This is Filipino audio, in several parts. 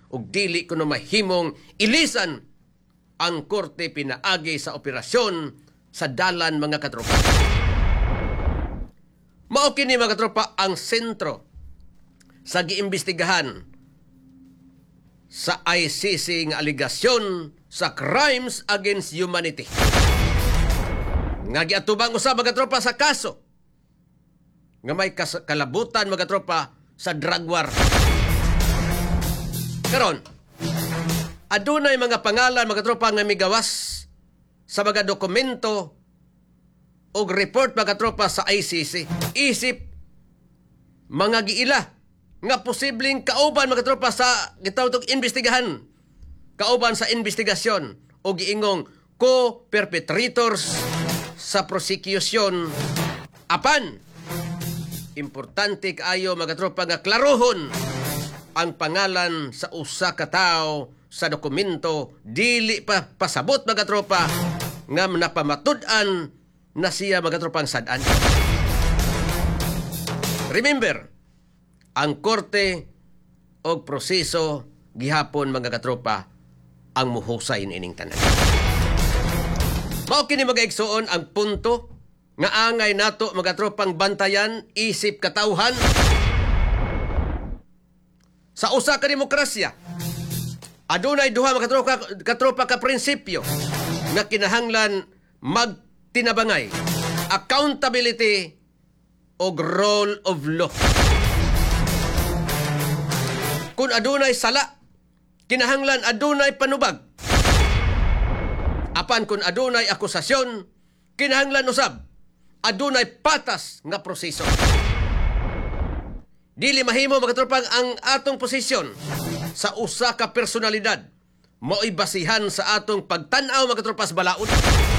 ug dili kuno mahimong ilisan ang korte pinaagi sa operasyon sa dalan mga katropa. Mao kini mga katropa ang sentro sa giimbestigahan sa ICC nga aligasyon sa crimes against humanity. Nga giatubang usab mga katropa sa kaso nga may kalabutan mga katropa sa drug war. Karon, adunay mga pangalan mga katropa nga migawas sa mga dokumento o report mga katropa sa ICC. Isip mga giila nga posibleng kauban mga katropa sa gitawag investigahan, kauban sa investigasyon o giingong co-perpetrators sa prosecution. Apan importante kaayo mga katropa nga klarohon ang pangalan sa usa ka tawo sa dokumento, dili pa pasabot mga katropa nga napamatud-an na siya mga katropa ang sad-an. Remember, ang korte o proseso gihapon mga katropa ang muhusay niining tanan. Mao kini mga igsoon ang punto nga angay nato mga tropang bantayan isip katawhan sa usa ka demokrasya. Adunay duha mga katropa ka prinsipyo nga kinahanglan magtinabangay: accountability o rule of law. Kung adunay sala, kinahanglan adunay panubag. Apan kung adunay akusasyon, kinahanglan usab adunay patas nga proseso. Dili mahimo mga katropang ang atong posisyon sa usa ka personalidad mao'y basihan sa atong pagtan-aw mga katropas balaod.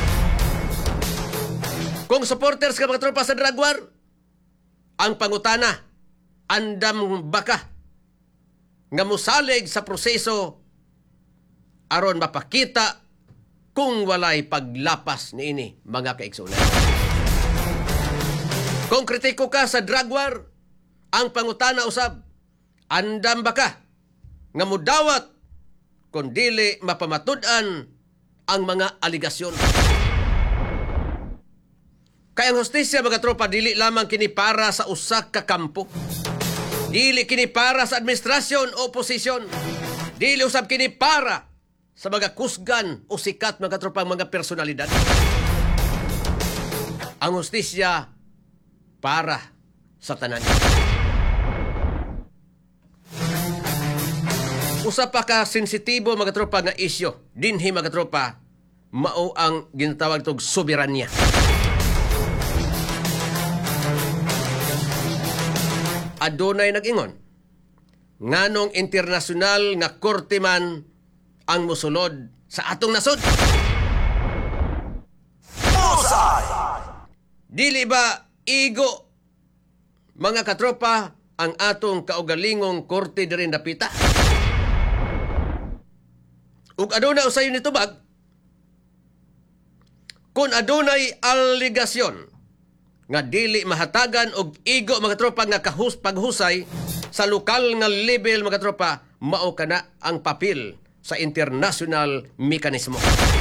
Kung supporters ka mga katropa sa drug war, ang pangutana, andam baka nga musalig sa proseso aron mapakita kung walay paglapas niini mga kaigsunan. Kung kritiko ka sa drug war, ang pangutana usab, andam baka nga mudawat kung dili mapamatud-an ang mga aligasyon. Kaya ang hustisya mga tropa dili lamang kini para sa usa ka kampo. Dili kini para sa administrasyon o oposisyon. Dili usab kini para sa mga kusgan o sikat mga tropang mga personalidad. Ang hustisya para sa tanan. Usa pa ka sensitibo mga tropa nga isyo dinhi mga tropa mao ang ginatawag tog soberanya. Adunay nag-ingon nganong internasyonal nga korte man ang musulod sa atong nasod. Dili ba igo mga katropa ang atong kaugalingong korte diri dapita? Ug adunay usayon nitubag kung adunay aligasyon nga dili mahatagan og igo mga tropa nga paghusay sa lokal nga level mga tropa, mao kana ang papel sa international mekanismo.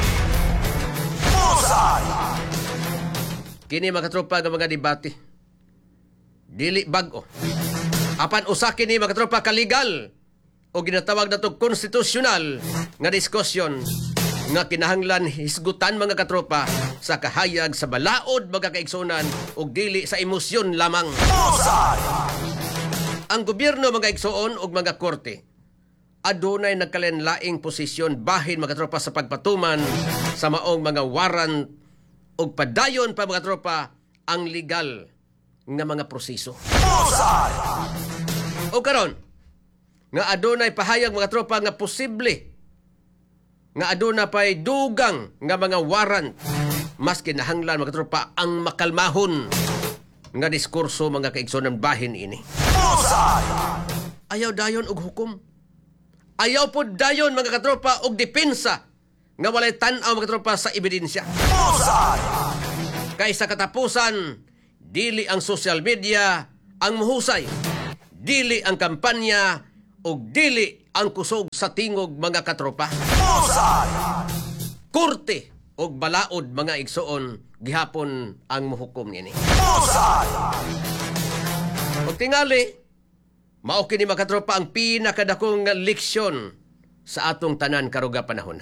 Kini mga tropa nga mga debate dili bag-o. Apan usa kini mga tropa ka legal o ginatawag nato konstitusyonal nga diskusyon nga kinahanglan hisgutan mga katropa sa kahayag sa balaod mga kaigsunan ug dili sa emosyon lamang. Ang gobyerno mga igsoon ug mga korte adunay nagkalenlaing posisyon bahin mga tropa sa pagpatuman sa maong mga warrant ug padayon pa mga tropa ang legal nga mga proseso. O karon nga adunay pahayag mga tropa nga posible nga aduna pa'y dugang nga mga warrant, mas kinahanglan mga tropa ang makalmahon nga diskurso mga kaigsoon bahin ini. Ayaw dayon og hukom. Ayaw po dayon mga katropa og depensa nga walay tan-aw mga katropa sa ebidensya. Kaysa katapusan, dili ang social media ang muhusay, dili ang kampanya ug dili ang kusog sa tingog mga katropa. Korte og balaod mga igsoon gihapon ang muhukom niini. Og tingali, mao kini mga katropa ang pinakadakong leksyon sa atong tanan karuga panahon.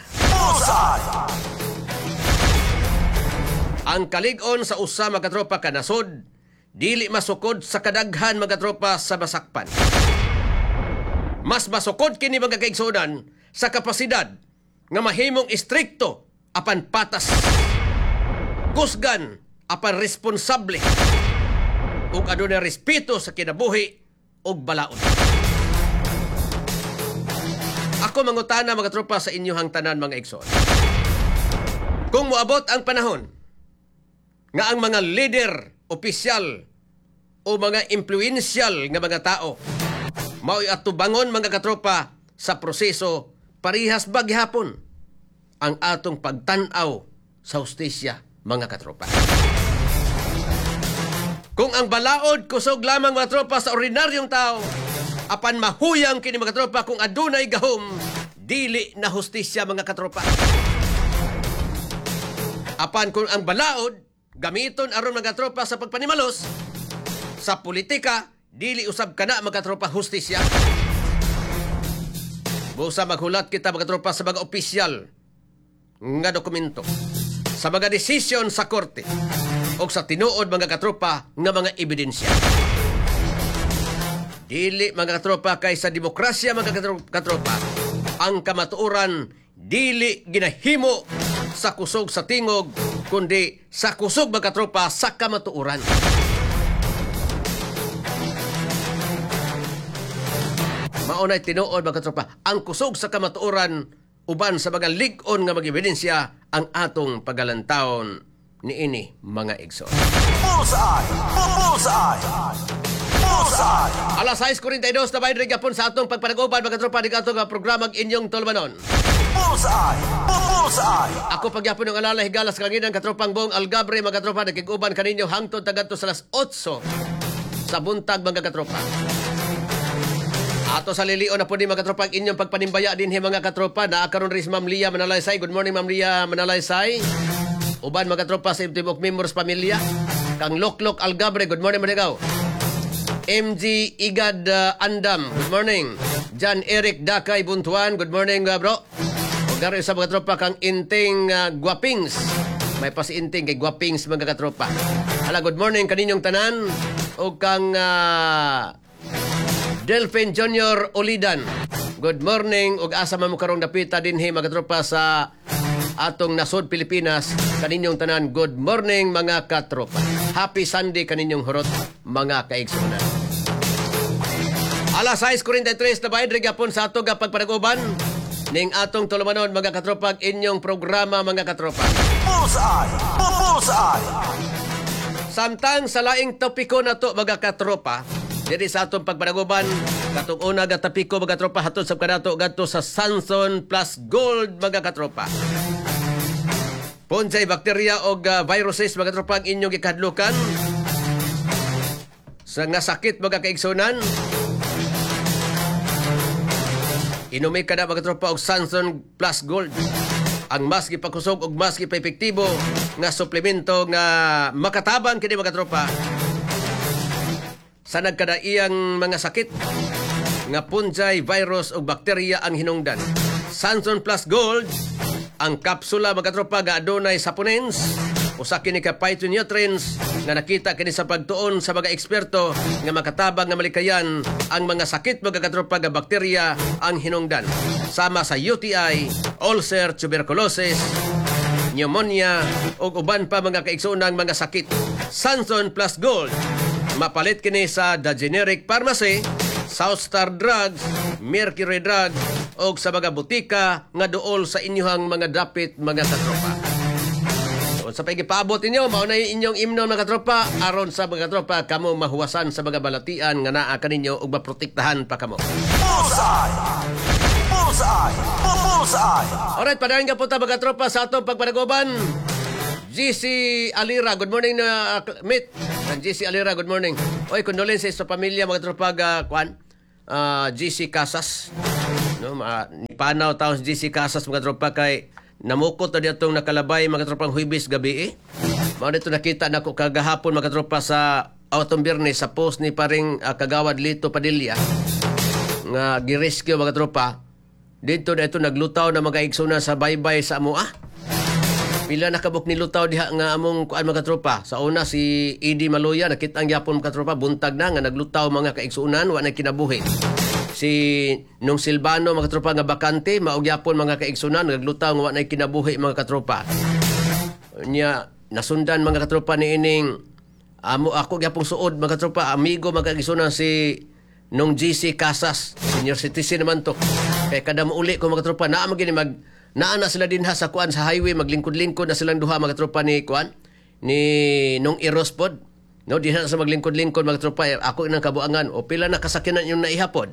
Ang kalig-on sa usa mga katropa kanasod, dili masukod sa kadaghan mga katropa sa masakpan. Mas masukod kini mga kaigsunan sa kapasidad nga mahimong istrikto apan patas, kusgan apan responsable, ug adunay respeto sa kinabuhi ug balaod. Ako mangutana mga tropa sa inyong tanan mga igsoon. Kung moabot ang panahon nga ang mga leader, opisyal o mga influential nga mga tao mao'y atubangon mga katropa sa proseso, parihas ba gihapon ang atong pagtan-aw sa hustisya mga katropa. Kung ang balaod kusog lamang mga tropa sa ordinaryong tao, apan mahuyang kini mga katropa kung adunay gahom, dili na hustisya mga katropa. Apan kung ang balaod gamiton aron mga katropa sa pagpanimalos, sa politika, dili usab kana mga katropa hustisya. Busa maghulat kita mga katropa sa mga opisyal nga dokumento, sa mga desisyon sa korte, o sa tinuod mga katropa nga mga ebidensya. Dili mga katropa kay sa demokrasya mga katropa, ang kamatuoran dili ginahimo sa kusog sa tingog, kundi sa kusog mga katropa sa kamatuoran. Maunay tinuod mga katropa, ang kusog sa kamatuoran uban sa mga lig-on nga mag-ebidensya ang atong pagalantawon niini mga igsoon. Alas 6:42 na bayan rin gapon sa atong pagpanaguban mga tropa di atong programang inyong tulumanon. Ako pagyapon ng alala higala sa kanginan katropang buong Algabre mga tropa nagkiguban kaninyo hangtod tagadto sa alas 8 sa buntag mga katropa. Ato sa lilion na po ni mga katropa ang inyong pagpanimbaya din mga katropa na karon ris Ma'am Lia Manalaysay. Good morning Ma'am Lia Manalaysay. Uban mga katropa sa Timok Members Pamilya. Kang Loklok Algabre, good morning Madigaw. MG Igad Andam, good morning. John Eric Dakay Buntuan, good morning bro. O garo sa mga tropa kang Inting Guapings. May pasiinting kay Guapings mga katropa. Hala, good morning kaninyong tanan. O kang Delphin Junior Olidan. Good morning ug asa man mo karong dapita dinhi mga katropa sa atong nasod Pilipinas. Kaninyong tanan, good morning mga katropa. Happy Sunday kaninyong hurot mga kaigsunan. Alas 6:43 na bayad rigapon sa atong pagpanaguban ning atong tulumanon mga katropa inyong programa mga katropa. Samtang sa laing topiko na to mga katropa, diri sa atong pagpanaguban, katong una gatapiko mga katropa hatod sa kanato gadto sa Sanson Plus Gold mga katropa. Punsay bakterya o viruses mga katropa ang inyong ikadlukan sa nga sakit mga kaigsunan. Inumi ka na mga katropa og Sanson Plus Gold, ang mas gipakusog og mas gipa-epektibo nga suplemento nga makatabang kini mga katropa sa nagkadaiyang mga sakit nga punjay, virus o bakterya ang hinungdan. Sanson Plus Gold, ang kapsula mga katropa nga adunay saponins usa kini ka phytonutrients nga nakita kini sa pagtuon sa mga eksperto nga makatabang nga malikayan ang mga sakit mga katropa nga bakterya ang hinungdan sama sa UTI, ulcer, tuberculosis, pneumonia ug uban pa mga kaigsoonang mga sakit. Sanson Plus Gold mapalit kini sa The Generic Pharmacy, Southstar Drugs, Mercury Drug o sa mga butika nga duol sa inyong mga dapit mga katropa. So, sa pagipaabot ninyo, maunay inyong imnon mga katropa aron sa mga katropa kamo mahuwasan sa mga balatian nga naa kaninyo ug maprotektahan pa kamo. Alright, padayon ka po ta mga katropa sa atong pagpanaguban. GC Alira, good morning na mate. GC Alira, good morning. Oy, condolences sa pamilya mga tropa GC Casas. No, No, nipanaw taon si GC Casas mga tropa kay namukot na ditong nakalabay mga tropang Huwebes gabi eh. Mao dito nakita na ko kagahapon mga tropa sa Autong Biyernes sa post ni paring Kagawad Lito Padilla nga girescue mga tropa. Dito na ito naglutaw na mga igsunan sa baybay sa amoa. Pila nakabuk ni lutaw diha nga among kuan mga tropa. Sa una si Edie Maloya nakita ang yapon mga tropa buntag na nga naglutaw mga kaigsunan wa na kinabuhi. Si Nung Silvano mga tropa nga bakante maog yapon mga kaigsunan naglutaw nga wa na kinabuhi mga katropa. Nya nasundan mga katropa ni ining ako gyapong suod mga katropa amigo mga kaigsunan si Nung GC Casas, senior citizen naman to. Kaya kada mauli ko mga tropa, naa na sila din ha sa kuan sa highway, maglingkod-lingkod na silang duha mga tropa ni kuan, ni Nung Erospod. No, di na sa maglingkod-lingkod mga tropa, ako inang kabuangan, o pila na kasakinan yung naihapod.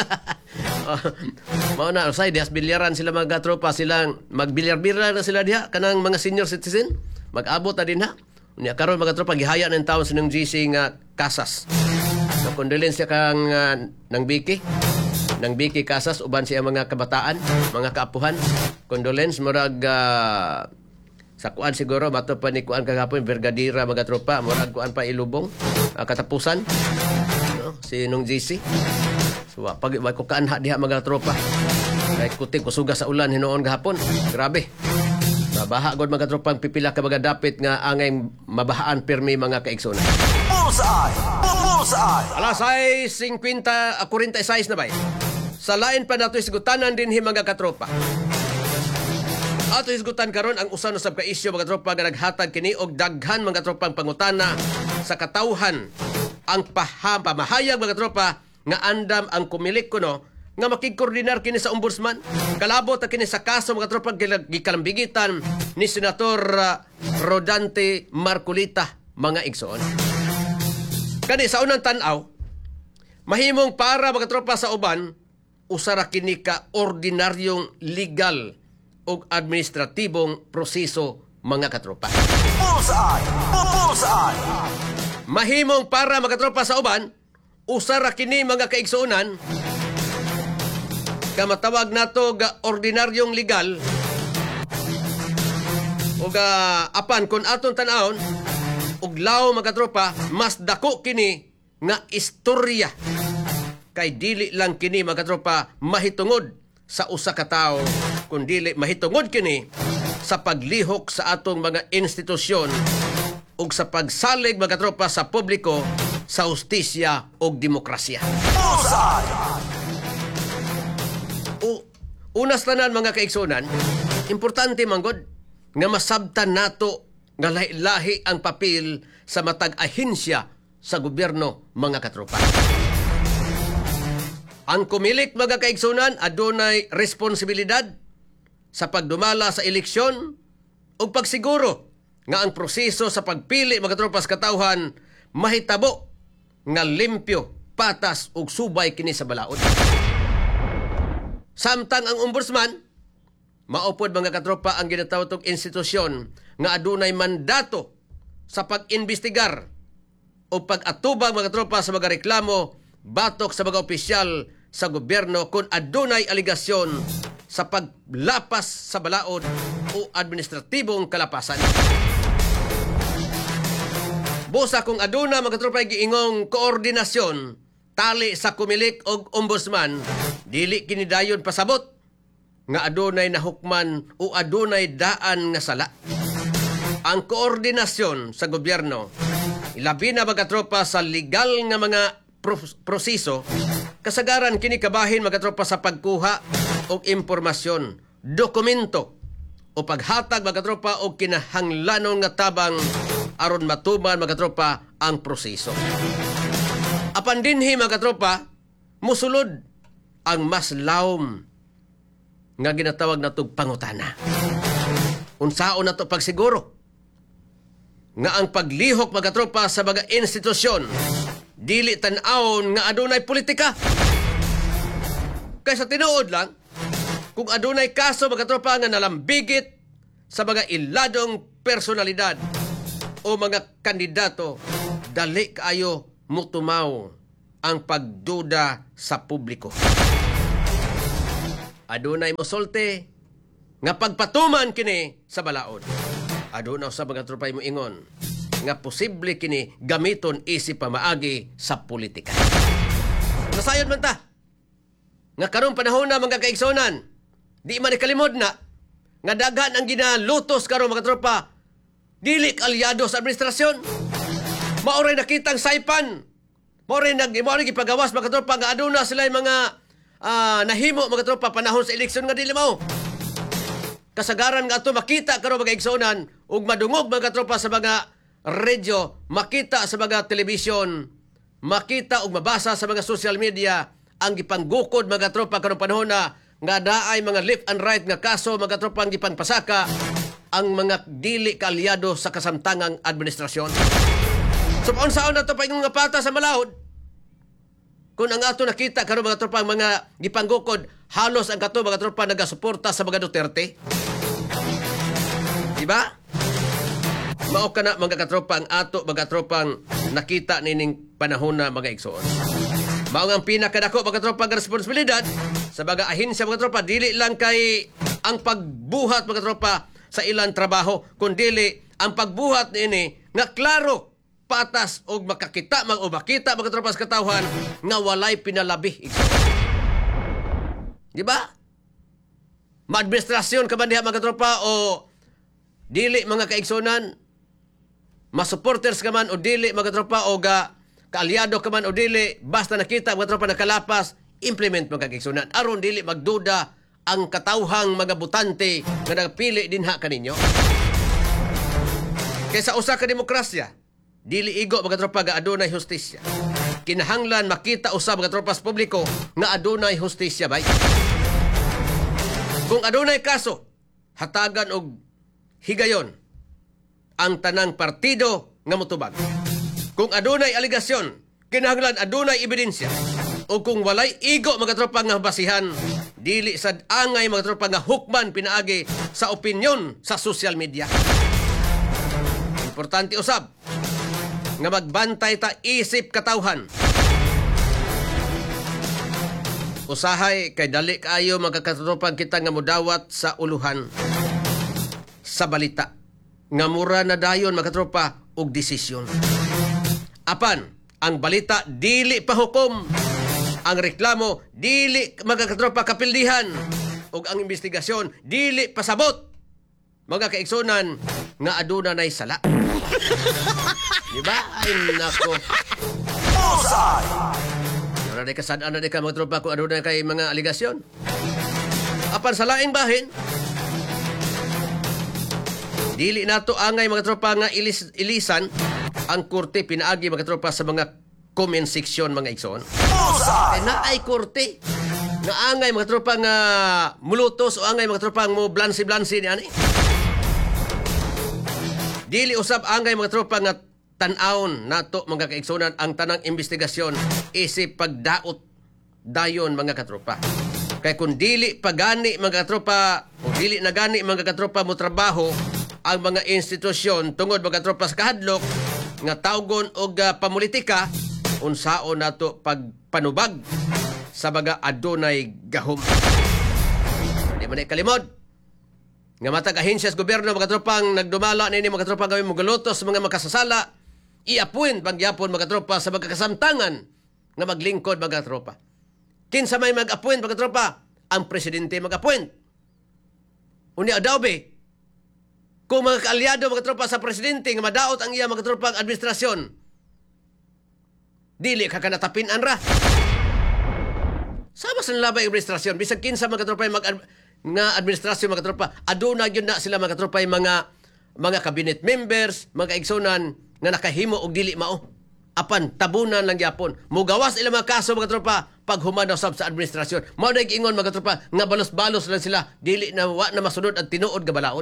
Mao na, usay, dihas bilyaran sila mga tropa, silang magbilyar-bilyar na sila diha, kanang mga senior citizen, mag-abot na din ha. Unya karon mga tropa, gihaya ng taon sa Nung GC nga Casas. So, kondolensya kang nang Biki Casas uban siya mga kabataan, mga kaapuhan. Condolence murag sa kuan siguro bato pa ni kuan kagapon Vergadira mga tropa, murag kuan pa ilubong katapusan no si Nung GC. So pag ko kaanha diha mga tropa. Kay kutik kusuga sa ulan hinuon gahapon. Grabe. Mabaha gud mga tropang pipila ka mga dapit nga angay mabahaan pirmi mga kaigsunan. Alas ay 46 na ba? Sa lain pa nato isgutanan din mga katropa. Ato isgutan karon ang usa usab ka isyu mga tropa nga naghatag kini og daghan mga tropang pangutana sa katawhan ang pamahayag mga tropa nga andam ang kumilik kuno nga makigkoordinar kini sa ombudsman. Kalabot na kini sa kaso mga tropa gikalambigitan ni Senator Rodante Marcolita mga igsoon. Kani sa unang tan-aw, mahimong para mga tropa sa uban, usara kini ka ordinaryong legal o administratibong proseso mga katropa. Mahimong para mga tropa sa uban, usara kini mga kaigsuonan, kamatawag nato ga ordinaryong legal o ga apan kung aton tan-awon, uglaw mga tropa, mas dako kini nga istorya. Kay dili lang kini mga tropa mahitungod sa usa ka tawo, kundi mahitungod kini sa paglihok sa atong mga institusyon ug sa pagsalig mga tropa sa publiko sa hustisya ug demokrasya. Unas tanan mga kaigsunan, importante manggod nga masabtan nato nga lahi-lahi ang papel sa matag ahensya sa gobyerno mga katropa. Ang kumilik mga kaigsunan adunay responsibilidad sa pagdumala sa eleksyon o pagsiguro nga ang proseso sa pagpili mga tropa sa katawhan mahitabo nga limpyo, patas ug subay kini sa balaod. Samtang ang ombudsman maupod mga katropa ang ginatawag og institusyon nga adunay mandato sa pag-imbestigar o pag-atubang mga tropa sa mga reklamo batok sa mga opisyal sa gobyerno kung adunay aligasyon sa paglapas sa balaod o administratibong kalapasan. Busa kung aduna mga tropa giingong koordinasyon tali sa kumilik og ombudsman, dili kini dayon pasabot nga adunay nahukman o adunay daan nga sala. Ang koordinasyon sa gobyerno, ilabi na mga tropa sa legal nga mga proseso, kasagaran kini kabahin mga tropa sa pagkuha og impormasyon, dokumento o paghatag mga tropa og kinahanglanon nga tabang aron matuman mga tropa ang proseso. Apan dinhi mga tropa, musulod ang mas lawom nga ginatawag natong pangutana. Unsaon nato pagsiguro nga ang paglihok mga tropa sa mga institusyon dili tan-awon nga adunay politika. Kaysa tinuod lang, kung adunay kaso mga tropa nga nalambigit sa mga iladong personalidad o mga kandidato, dali kaayo mutumaw ang pagduda sa publiko. adunay mosulti nga pagpatuman kini sa balaod. Aduna sa mga trupay mo ingon nga posible kini gamiton isip pamaagi sa politika. Nasayod man ta nga karong panahon na mga kaigsonan, di man ikalimod na nga daghan ang ginalutos karon mga tropa dili kalyado sa administrasyon. Maoray nakitang saipan, maoray gipagawas mga tropa nga aduna sila mga nahimo mga tropa panahon sa eleksyon nga dili mao. Kasagaran nga ato makita karon mga igsonan ug madungog mga tropa sa mga radyo, makita sa mga telebisyon, makita ug mabasa sa mga social media ang gipanggukod mga tropa karon panahon na nga daay mga left and right nga kaso mga tropa ang gipanpasaka ang mga dili kaalyado sa kasamtangang administrasyon. So paunsaon na to pa nga pata sa malahod. Kung ang ato nakita karon mga tropa ang mga gipanggukod, halos ang kato mga tropa nagasuporta sa mga Duterte. Diba? Mao kana mga katropa ang ato mga tropang nakita nining panahon na mga igsoon. Mao ang pinakadako mga tropa nga responsibilidad sa mga ahensya mga tropa dili lang kay ang pagbuhat mga tropa sa ilang trabaho kundi ang pagbuhat niini nga klaro patas o makakita makita mga tropa sa katawhan nga walay pinalabi. Di ba? Maadministrasyon ka man diha mga tropa o dili mga kaigsonan, masupporters ka man o dili mga tropa o kaalyado ka man o dili, basta nakita mga tropa nakalapas, implement mga kaigsonan. Aron dili magduda ang katawhang mga butante nga nagpili dinha kaninyo. Kaysa usa ka demokrasya, dili igo mga tropa nga adunay hustisya. Kinahanglan makita usa mga tropa sa publiko nga adunay hustisya bay. Kung adunay kaso, hatagan og higayon ang tanang partido nga motubag. Kung adunay aligasyon, kinahanglan adunay ebidensya. O kung walay igo mga tropa nga basihan, dili sad angay mga tropa nga hukman pinaagi sa opinyon sa social media. Importante usab nga magbantay ta isip katawhan. Usahay kay dali kaayo mga katropang kita nga mudawat sa uluhan sa balita nga mura na dayon mga tropa og desisyon. Apan ang balita dili pa hukom, ang reklamo dili mga katropa kapildihan, ug ang investigasyon dili pasabot mga kaigsonan nga aduna nay sala. Di ba? Ay nako. Ano na kasadaan na ka mga tropa kung aduna kay mga aligasyon. Apan sa laing bahin, dili nato angay mga tropa nga ilisan ang korte pinaagi mga tropa sa mga comment section mga igsoon. Kay naay korte nga angay mga tropa nga mulutos o angay mga tropa nga mo blansi-blansi ni ani. Dili usab angay mga tropa nga tan-awon nato mga kaigsonan ang tanang investigasyon isip pagdaot dayon mga katropa. Kay kung dili pagani mga katropa o dili na gani mga katropa mo trabaho ang mga institusyon tungod mga tropa sa kahadlok nga tawgon og pamulitika, unsaon nato pagpanubag sa mga adunay gahom. Di man kalimod nga matag ahensya sa gobyerno mga tropang nagdumala nini mga tropa gawin magalutos mga makasasala, i-appoint pagyapon mga tropa sa mga kasamtangan nga maglingkod mga tropa. Kinsa may mag-appoint mga tropa? Ang presidente mag-appoint. Unya adawbe kung mga kaalyado mga tropa sa presidente nga madaot ang iya mga tropa ang administrasyon, dili ka kanatapin anra. Sama sa nalabay ang administrasyon, bisag kinsa mga tropa nga administrasyon mga tropa, aduna gyud na sila mga tropa mga cabinet members, mga igsonan nga nakahimo og dili mao. Apan tabunan lang gyapon. Mugawas ila mga kaso mga tropa pag humana sa administrasyon. Mao na ingon mga tropa nga balos-balos lang sila, dili na wa na masunod at tinuod nga balaod.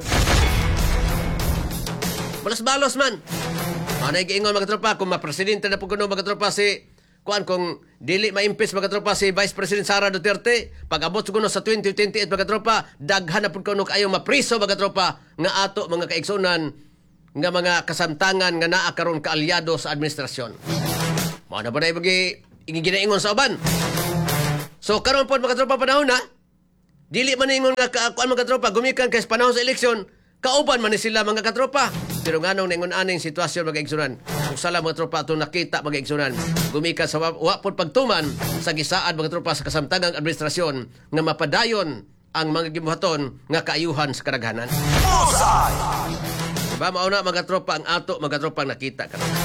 Balos-balos man. Ano yung ingon mga tropa, kung ma-presidente na po kuno mga tropa si, kung dili ma-impeach mga tropa si Vice President Sara Duterte, pag-abot kuno sa 2028 mga tropa, daghan na po kuno kayong mapriso mga tropa, nga ato mga kaigsonan, nga mga kasamtangan nga naa karon kaalyado sa administrasyon. Mao na ba na yung ginaingon sa uban? So karon po mga tropa panahon na, Dili man ningon nga kuan mga katropa gumikan kay sa panahon sa eleksyon, kauban man ni sila mga katropa. Pero nganong ningon aning sitwasyon mga igsunan. Usa lang mga tropa atong nakita mga igsunan. Gumikan sa wa pod pagtuman sa gisaad mga tropa sa kasamtangang administrasyon nga mapadayon ang mga gibuhaton nga kaayuhan sa kadaghanan. Diba mauna mga tropa ang ato mga tropa nakita karon.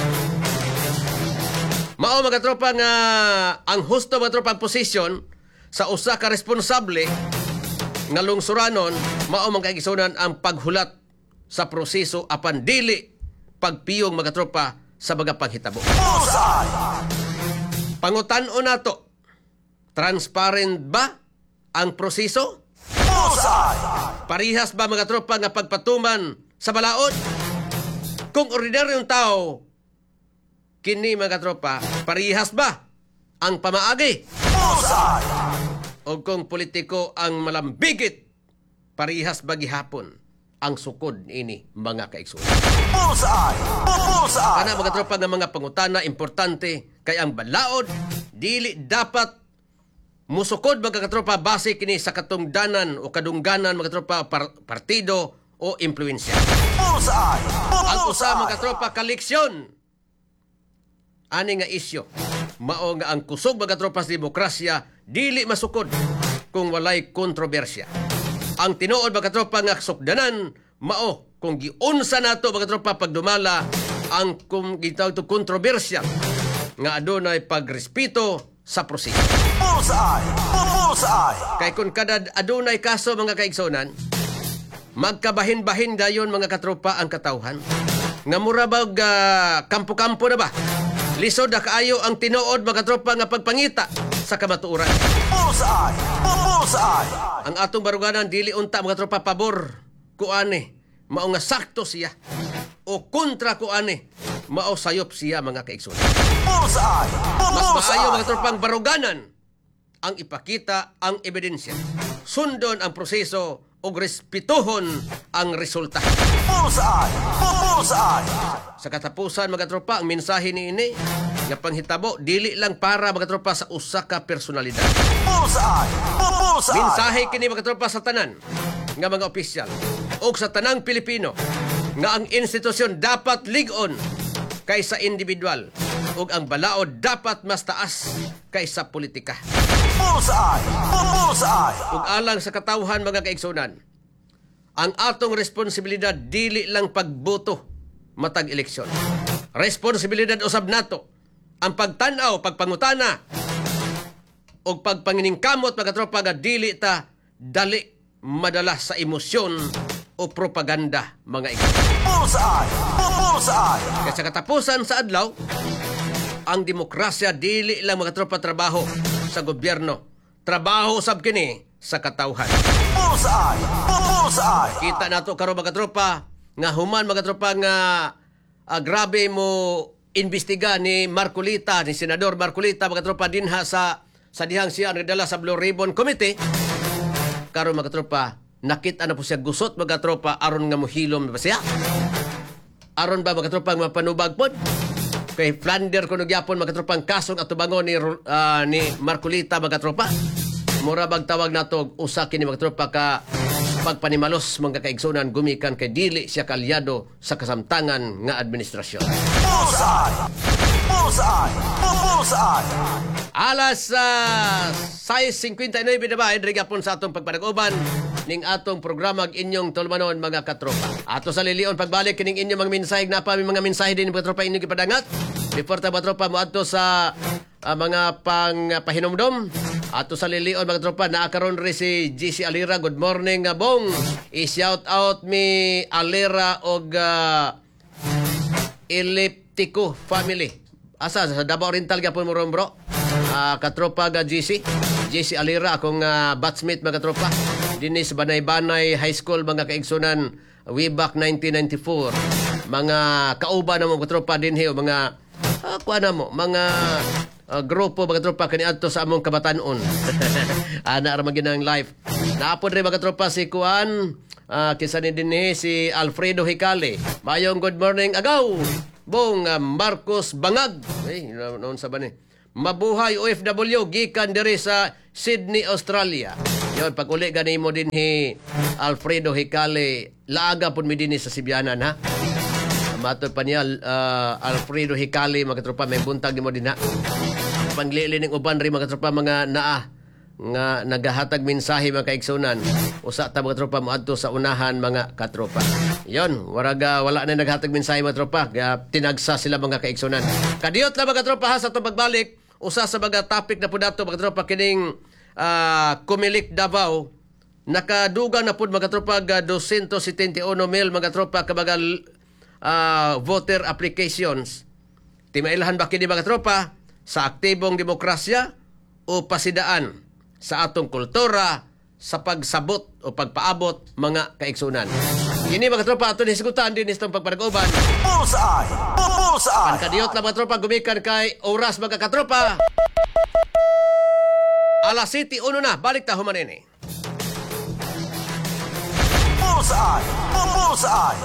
Mao mga tropa nga ang husto mga tropa ang posisyon sa usa ka responsable nga lungsuranon mao man kaigsunan ang paghulat sa proseso apan dili pagpiyong mga tropa sa mga paghitabo. Pangutan-on nato, transparent ba ang proseso? Parihas ba mga tropa nga pagpatuman sa balaod? Kung ordinaryong tao kini mga tropa, parihas ba ang pamaagi? O kung politiko ang malambigit, parihas ba gihapon ang sukod ini mga kaigsunan? Kana mga tropa nga mga pangutana importante kay ang balaod dili dapat musukod mga katropa base kini sa katungdanan o kadungganan mga tropa partido o impluensya. Ang usa mga tropa kaleksyon ani nga isyo mao nga ang kusog mga tropa sa demokrasya dili masukod kung walay kontrobersya. Ang tinuod mga tropa nga sukdanan mao kung giunsa nato mga tropa pagdumala ang kung gitawag to kontrobersya nga adunay pagrespeto sa proseso. Kay kung kada adunay kaso mga kaigsonan, magkabahin-bahin dayon mga katropa ang katawhan. Nga murabag kampo-kampo na ba? Lisod na kaayo ang tinuod mga katropa nga pagpangita sa kamatuoran. Ang atong baruganan dili unta mga tropa pabor kuane mao nga sakto siya o kontra kuane mao sayop siya mga kaigsonan. Mas maayo mga tropang baruganan ang ipakita ang ebidensya. Sundon ang proseso o respetuhon ang resulta. Sa katapusan mga tropa, ang mensahe ni ini nga panghitabo dili lang para mga tropa sa usa ka personalidad. Mensahe kini mga tropa sa tanan nga mga opisyal o sa tanang Pilipino nga ang institusyon dapat lig-on kaysa individual ug ang balaod dapat mas taas kaysa politika. Ug alang sa katawhan mga kaigsunan, ang atong responsibilidad dili lang pagboto matag eleksyon. Responsibilidad usab nato ang pagtan-aw, pagpangutana ug pagpanginingkamot mga tropa nga dili ta dali madala sa emosyon o propaganda mga Kaya sa katapusan sa adlaw, ang demokrasya dili lang mga tropa trabaho sa gobyerno. Trabaho sab kini sa katawhan. Kita nato karon mga tropa nga human mga tropa nga grabe mo imbestiga ni Marcolita, ni Senador Marcolita mga tropa dinha sa dihang siya nagdala sa Blue Ribbon Committee. Karon mga tropa nakita na po siya gusot mga tropa aron nga mohilom ba siya? Aron ba mga tropa mapanubag pod? Kay Flander kuno gyapon mga tropang kasong atubangon ni Marcolita mga tropa. Mura bag tawag nato usa kini mga tropa ka pagpanimalos mga kaigsunan gumikan kay dili siya kalyado sa kasamtangan nga administrasyon. Alas 6:59 na ba diri gyapon sa atong pagpanag-uban ning atong programa inyong tulmanon mga katropa. Ato sa lilion pagbalik kining inyong mga mensahe na pa mga mensahe din mga tropa inyong gipadangat. Before ta mga tropa mo adto sa mga pahinomdom. Ato sa lilion mga tropa naa karon ri si GC Alira. Good morning bong. I-shout out mi Alira og Elliptico family. Asa sa Davao Oriental gyapon mo ron bro. Katropa ga GC Alira akong batchmate mga tropa dinhi sa Banay-Banay High School mga kaigsunan way back 1994. Mga kauban na mga tropa dinhi o mga kuana mo mga grupo mga tropa kaniadto sa among kabatanon. Ana ra maginang life. Naapod rin mga tropa si Kuan kisa ni dinhi si Alfredo Hicale. Mayong good morning agaw. Bong Marcos Bangag. Noon sa bani. Mabuhay OFW gikan diri sa Sydney, Australia. Yon, pag uli gani mo din Alfredo Hicale, laaga po mi din sa Sibianan, ha? Matod pa niya, Alfredo Hicale, mga katropa, may buntag mo din, ha? Panglili ng uban rin, mga katropa, mga naa, nga nagahatag mensahe mga kaigsunan. Usa ta mga katropa moadto sa unahan mga katropa. Yon, wala na naghatag mensahe mga katropa. Tinagsa sila mga kaigsunan. Kadiyot lang mga katropa ha sa itong pagbalik. Usa sa mga topic na po dato mga katropa kining Kumilik Davao. Nakadugang na po mga katropa 271 mil mga katropa kabagal voter applications. Timailahan ba kini mga katropa sa aktibong demokrasya o pasidaan sa atong kultura sa pagsabot o pagpaabot mga kaigsunan. Kini mga tropa aton hisgutan din itong pagpanag-uban. Bullseye! Bullseye! Ang kadiyot lang mga tropa gumikan kay oras mga katropa. Alas 7:01 na, balik ta human ini. Bullseye! Bullseye!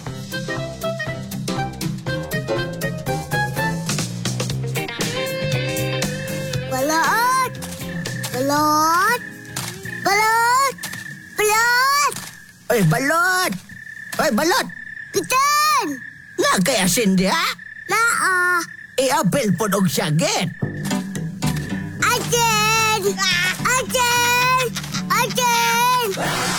Balot! Balot! Balot! Balot! Oy, balot! Oy, balot! Kitan! Nga kaya sindi, ha? Naa! I-apel po og syagit. Ajen! Ajen! Ajen!